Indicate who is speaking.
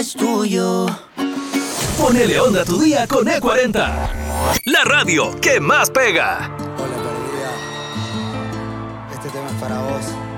Speaker 1: es tuyo.
Speaker 2: Ponele onda a tu día con E40. La radio que más pega.
Speaker 3: Hola, perdida. Este tema es para vos.